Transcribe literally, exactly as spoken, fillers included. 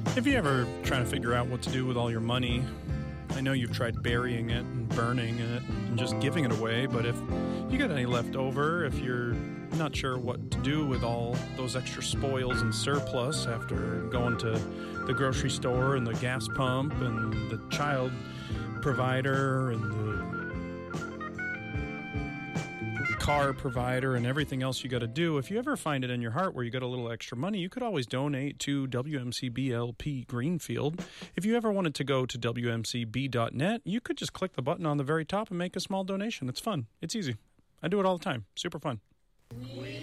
If you ever trying to figure out what to do with all your money, I know you've tried burying it and burning it and just giving it away, but if you got any left over, if you're not sure what to do with all those extra spoils and surplus after going to the grocery store and the gas pump and the child provider and the car provider and everything else you got to do, if you ever find it in your heart where you got a little extra money, you could always donate to W M C B L P Greenfield. If you ever wanted to go to W M C B dot net, you could just click the button on the very top and make a small donation. It's fun. It's easy. I do it all the time. Super fun.